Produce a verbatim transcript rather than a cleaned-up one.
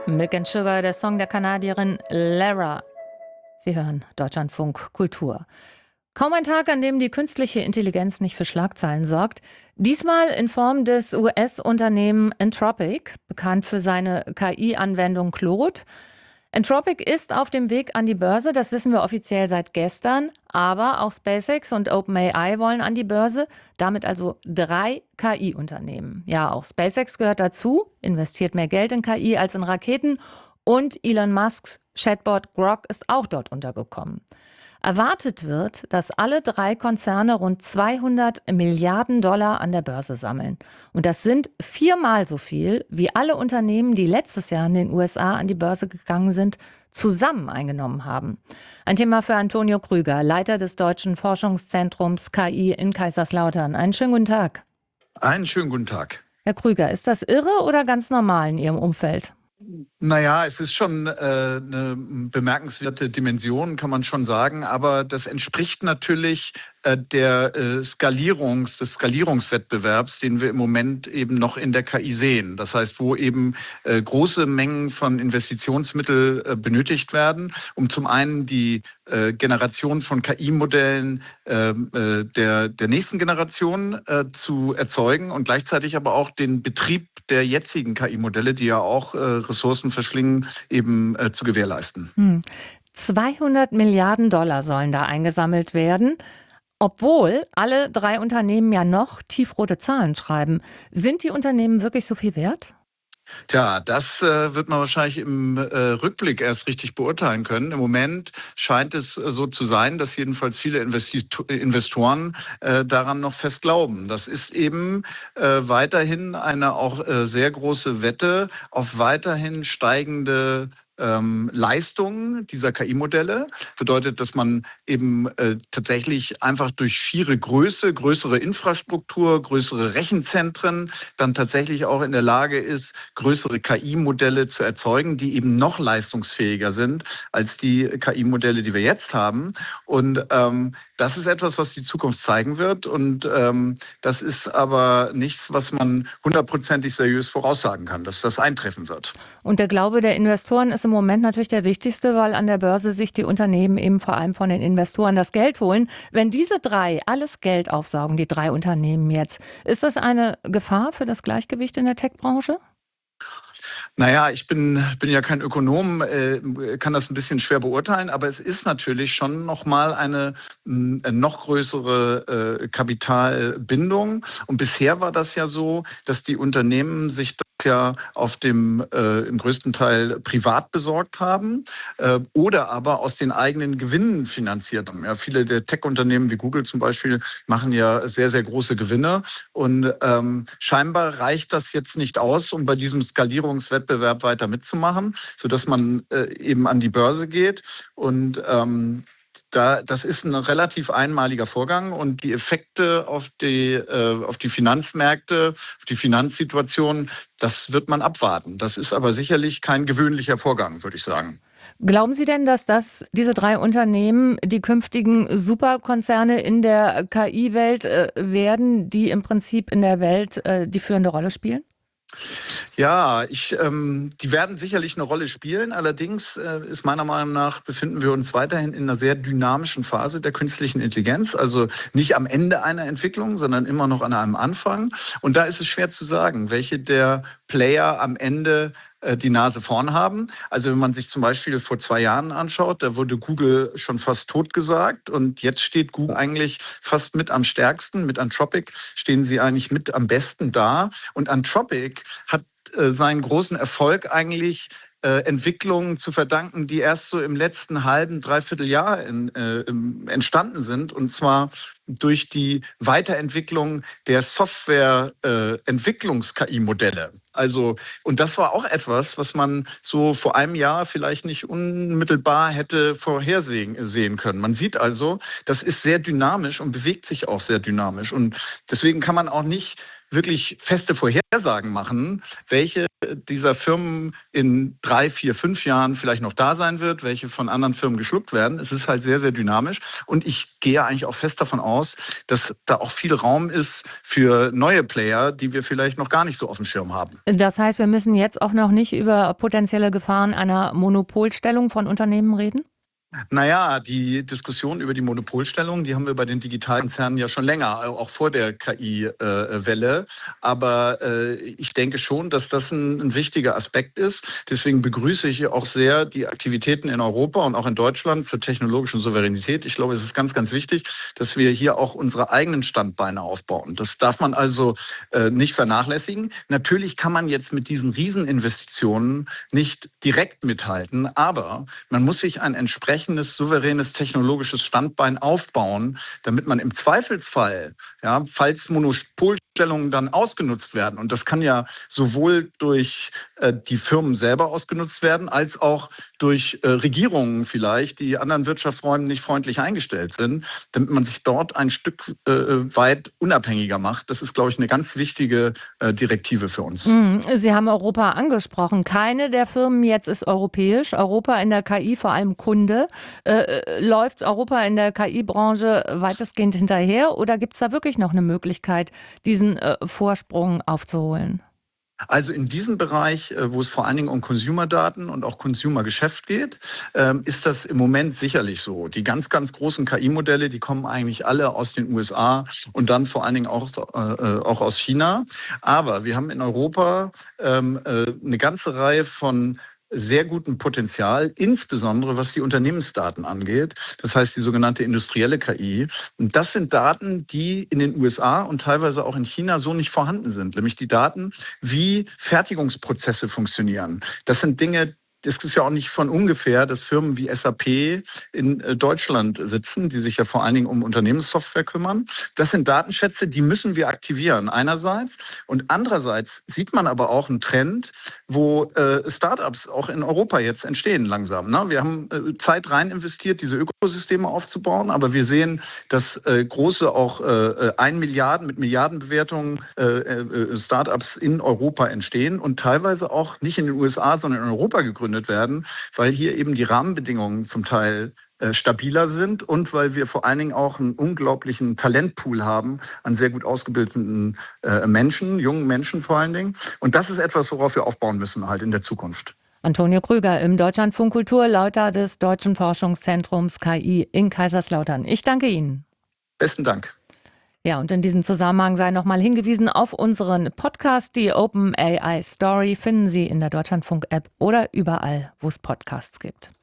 Milk and Sugar, der Song der Kanadierin Lara. Sie hören Deutschlandfunk Kultur. Kaum ein Tag, an dem die künstliche Intelligenz nicht für Schlagzeilen sorgt. Diesmal in Form des U S-Unternehmens Anthropic, bekannt für seine K I-Anwendung Claude. Anthropic ist auf dem Weg an die Börse, das wissen wir offiziell seit gestern. Aber auch SpaceX und OpenAI wollen an die Börse, damit also drei K I-Unternehmen. Ja, auch SpaceX gehört dazu, investiert mehr Geld in K I als in Raketen. Und Elon Musks Chatbot Grok ist auch dort untergekommen. Erwartet wird, dass alle drei Konzerne rund zweihundert Milliarden Dollar an der Börse sammeln. Und das sind viermal so viel, wie alle Unternehmen, die letztes Jahr in den U S A an die Börse gegangen sind, zusammen eingenommen haben. Ein Thema für Antonio Krüger, Leiter des Deutschen Forschungszentrums K I in Kaiserslautern. Einen schönen guten Tag. Einen schönen guten Tag. Herr Krüger, ist das irre oder ganz normal in Ihrem Umfeld? Naja, es ist schon äh, eine bemerkenswerte Dimension, kann man schon sagen. Aber das entspricht natürlich äh, der äh, Skalierungs, des Skalierungswettbewerbs, den wir im Moment eben noch in der K I sehen. Das heißt, wo eben äh, große Mengen von Investitionsmitteln äh, benötigt werden, um zum einen die äh, Generation von K I-Modellen äh, äh, der, der nächsten Generation äh, zu erzeugen und gleichzeitig aber auch den Betrieb der jetzigen K I-Modelle, die ja auch äh, Ressourcen verschlingen, eben äh, zu gewährleisten. Hm. zweihundert Milliarden Dollar sollen da eingesammelt werden, obwohl alle drei Unternehmen ja noch tiefrote Zahlen schreiben. Sind die Unternehmen wirklich so viel wert? Tja, das äh, wird man wahrscheinlich im äh, Rückblick erst richtig beurteilen können. Im Moment scheint es äh, so zu sein, dass jedenfalls viele Investi- Investoren äh, daran noch fest glauben. Das ist eben äh, weiterhin eine auch äh, sehr große Wette auf weiterhin steigende Ähm, Leistung dieser K I-Modelle. Bedeutet, dass man eben äh, tatsächlich einfach durch schiere Größe, größere Infrastruktur, größere Rechenzentren dann tatsächlich auch in der Lage ist, größere K I-Modelle zu erzeugen, die eben noch leistungsfähiger sind als die K I-Modelle, die wir jetzt haben. Und ähm, das ist etwas, was die Zukunft zeigen wird. Und ähm, das ist aber nichts, was man hundertprozentig seriös voraussagen kann, dass das eintreffen wird. Und der Glaube der Investoren ist im Moment natürlich der wichtigste, weil an der Börse sich die Unternehmen eben vor allem von den Investoren das Geld holen. Wenn diese drei alles Geld aufsaugen, die drei Unternehmen jetzt, ist das eine Gefahr für das Gleichgewicht in der Tech-Branche? Naja, ich bin, bin ja kein Ökonom, äh, kann das ein bisschen schwer beurteilen, aber es ist natürlich schon nochmal eine äh, noch größere äh, Kapitalbindung. Und bisher war das ja so, dass die Unternehmen sich das ja auf dem äh, im größten Teil privat besorgt haben äh, oder aber aus den eigenen Gewinnen finanziert haben. Ja, viele der Tech-Unternehmen wie Google zum Beispiel machen ja sehr, sehr große Gewinne. Und ähm, scheinbar reicht das jetzt nicht aus, um bei diesem Skalierungswettbewerb weiter mitzumachen, sodass man äh, eben an die Börse geht. Und ähm, Da, das ist ein relativ einmaliger Vorgang und die Effekte auf die, äh, auf die Finanzmärkte, auf die Finanzsituation, das wird man abwarten. Das ist aber sicherlich kein gewöhnlicher Vorgang, würde ich sagen. Glauben Sie denn, dass das, diese drei Unternehmen die künftigen Superkonzerne in der K I-Welt äh, werden, die im Prinzip in der Welt äh, die führende Rolle spielen? Ja, ich, ähm, die werden sicherlich eine Rolle spielen. Allerdings äh, ist meiner Meinung nach, befinden wir uns weiterhin in einer sehr dynamischen Phase der künstlichen Intelligenz. Also nicht am Ende einer Entwicklung, sondern immer noch an einem Anfang. Und da ist es schwer zu sagen, welche der Player am Ende äh, die Nase vorn haben. Also wenn man sich zum Beispiel vor zwei Jahren anschaut, da wurde Google schon fast totgesagt. Und jetzt steht Google eigentlich fast mit am stärksten. Mit Anthropic stehen sie eigentlich mit am besten da. Und Anthropic hat äh, seinen großen Erfolg eigentlich äh, Entwicklungen zu verdanken, die erst so im letzten halben, dreiviertel Jahr in, äh, entstanden sind. Und zwar durch die Weiterentwicklung der Software-Entwicklungs-K I-Modelle. Also, und das war auch etwas, was man so vor einem Jahr vielleicht nicht unmittelbar hätte vorhersehen sehen können. Man sieht also, das ist sehr dynamisch und bewegt sich auch sehr dynamisch. Und deswegen kann man auch nicht wirklich feste Vorhersagen machen, welche dieser Firmen in drei, vier, fünf Jahren vielleicht noch da sein wird, welche von anderen Firmen geschluckt werden. Es ist halt sehr, sehr dynamisch. Und ich gehe eigentlich auch fest davon aus, dass da auch viel Raum ist für neue Player, die wir vielleicht noch gar nicht so auf dem Schirm haben. Das heißt, wir müssen jetzt auch noch nicht über potenzielle Gefahren einer Monopolstellung von Unternehmen reden? Naja, die Diskussion über die Monopolstellung, die haben wir bei den Digitalkonzernen ja schon länger, auch vor der K I-Welle. Aber äh, ich denke schon, dass das ein, ein wichtiger Aspekt ist. Deswegen begrüße ich auch sehr die Aktivitäten in Europa und auch in Deutschland zur technologischen Souveränität. Ich glaube, es ist ganz, ganz wichtig, dass wir hier auch unsere eigenen Standbeine aufbauen. Das darf man also äh, nicht vernachlässigen. Natürlich kann man jetzt mit diesen Rieseninvestitionen nicht direkt mithalten, aber man muss sich ein entsprechendes souveränes technologisches Standbein aufbauen, damit man im Zweifelsfall, ja, falls Monopolstellungen dann ausgenutzt werden, und das kann ja sowohl durch äh, die Firmen selber ausgenutzt werden, als auch durch äh, Regierungen vielleicht, die anderen Wirtschaftsräumen nicht freundlich eingestellt sind, damit man sich dort ein Stück äh, weit unabhängiger macht. Das ist, glaube ich, eine ganz wichtige äh, Direktive für uns. Sie haben Europa angesprochen. Keine der Firmen jetzt ist europäisch. Europa in der K I vor allem Kunde. Äh, läuft Europa in der K I-Branche weitestgehend hinterher oder gibt es da wirklich noch eine Möglichkeit, diesen äh, Vorsprung aufzuholen? Also in diesem Bereich, wo es vor allen Dingen um Consumer-Daten und auch Consumer-Geschäft geht, ist das im Moment sicherlich so. Die ganz, ganz großen K I-Modelle, die kommen eigentlich alle aus den U S A und dann vor allen Dingen auch, auch aus China. Aber wir haben in Europa eine ganze Reihe von sehr gutem Potenzial, insbesondere was die Unternehmensdaten angeht. Das heißt, die sogenannte industrielle K I. Und das sind Daten, die in den U S A und teilweise auch in China so nicht vorhanden sind. Nämlich die Daten, wie Fertigungsprozesse funktionieren. Das sind Dinge, es ist ja auch nicht von ungefähr, dass Firmen wie S A P in Deutschland sitzen, die sich ja vor allen Dingen um Unternehmenssoftware kümmern. Das sind Datenschätze, die müssen wir aktivieren einerseits. Und andererseits sieht man aber auch einen Trend, wo äh, Startups auch in Europa jetzt entstehen langsam. Ne? Wir haben äh, Zeit rein investiert, diese Ökosysteme aufzubauen. Aber wir sehen, dass äh, große auch äh, ein Milliarden mit Milliardenbewertungen äh, äh, Startups in Europa entstehen und teilweise auch nicht in den U S A, sondern in Europa gegründet werden, weil hier eben die Rahmenbedingungen zum Teil äh, stabiler sind und weil wir vor allen Dingen auch einen unglaublichen Talentpool haben an sehr gut ausgebildeten äh, Menschen, jungen Menschen vor allen Dingen. Und das ist etwas, worauf wir aufbauen müssen halt in der Zukunft. Antonio Krüger im Deutschlandfunk Kultur, Leiter des Deutschen Forschungszentrums K I in Kaiserslautern. Ich danke Ihnen. Besten Dank. Ja, und in diesem Zusammenhang sei nochmal hingewiesen auf unseren Podcast. Die OpenAI Story finden Sie in der Deutschlandfunk-App oder überall, wo es Podcasts gibt.